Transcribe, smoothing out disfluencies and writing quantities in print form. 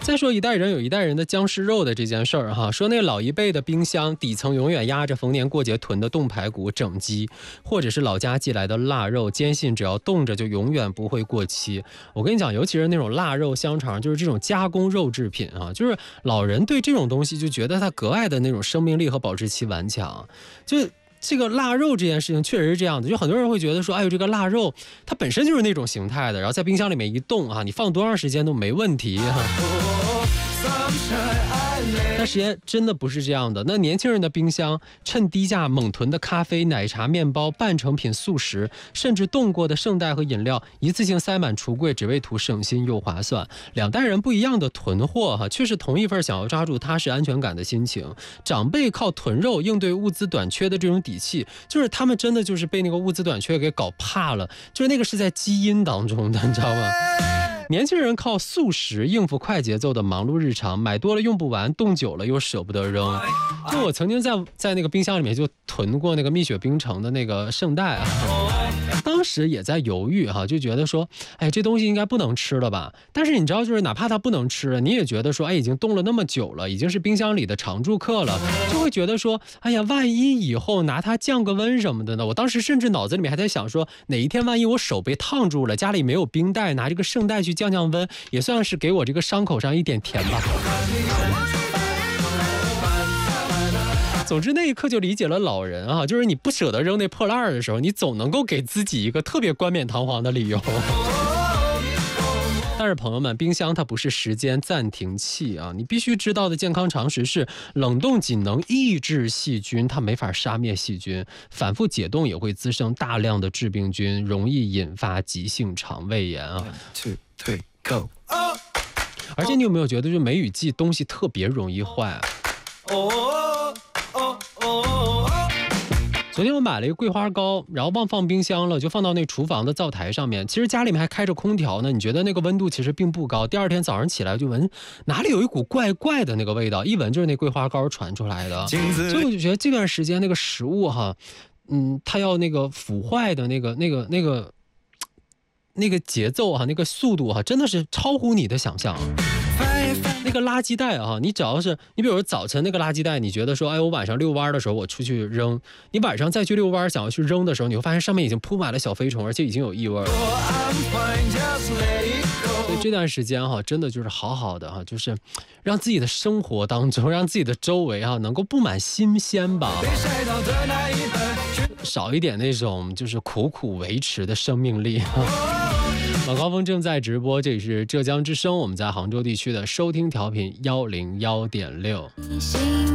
再说一代人有一代人的僵尸肉的这件事儿哈，说那老一辈的冰箱底层永远压着逢年过节囤的冻排骨、整鸡，或者是老家寄来的腊肉，坚信只要冻着就永远不会过期。我跟你讲，尤其是那种腊肉、香肠，就是这种加工肉制品啊，就是老人对这种东西就觉得它格外的那种生命力和保质期顽强，就。这个腊肉这件事情确实是这样的，就很多人会觉得说，哎呦，这个腊肉它本身就是那种形态的，然后在冰箱里面一冻啊，你放多长时间都没问题哈。但实际真的不是这样的。那年轻人的冰箱，趁低价猛囤的咖啡、奶茶、面包、半成品、速食，甚至冻过的圣代和饮料，一次性塞满橱柜，只为图省心又划算。两代人不一样的囤货哈，却是同一份想要抓住踏实安全感的心情。长辈靠囤肉应对物资短缺的这种底气，就是他们真的就是被那个物资短缺给搞怕了，就是那个是在基因当中的，你知道吗？年轻人靠速食应付快节奏的忙碌日常，买多了用不完，冻久了又舍不得扔。就我曾经在那个冰箱里面就囤过那个蜜雪冰城的那个圣代啊，当时也在犹豫哈，就觉得说，哎，这东西应该不能吃了吧？但是你知道，就是哪怕它不能吃了，你也觉得说，哎，已经冻了那么久了，已经是冰箱里的常住客了，就会觉得说，哎呀，万一以后拿它降个温什么的呢？我当时甚至脑子里面还在想说，哪一天万一我手被烫住了，家里没有冰袋，拿这个圣代去降降温，也算是给我这个伤口上一点甜吧。总之那一刻就理解了老人啊，就是你不舍得扔那破烂的时候，你总能够给自己一个特别冠冕堂皇的理由。但是朋友们，冰箱它不是时间暂停器啊！你必须知道的健康常识是，冷冻仅能抑制细菌，它没法杀灭细菌，反复解冻也会滋生大量的致病菌，容易引发急性肠胃炎啊。1, 2, 3, go！ 而且你有没有觉得，就梅雨季东西特别容易坏啊？昨天我买了一个桂花糕，然后忘放冰箱了，就放到那厨房的灶台上面。其实家里面还开着空调呢，你觉得那个温度其实并不高。第二天早上起来就闻哪里有一股怪怪的那个味道，一闻就是那桂花糕传出来的。所以我就觉得这段时间那个食物哈，它要那个腐坏的那个节奏哈，那个速度哈，真的是超乎你的想象。那个垃圾袋啊，你只要是你比如早晨那个垃圾袋，你觉得说，哎，我晚上遛弯的时候我出去扔，你晚上再去遛弯想要去扔的时候，你会发现上面已经铺满了小飞虫，而且已经有异味了。所以这段时间哈，真的就是好好的哈，就是让自己的生活当中，让自己的周围哈，能够布满新鲜吧，少一点那种就是苦苦维持的生命力。晚高峰正在直播，这里是浙江之声，我们在杭州地区的收听调频101.6。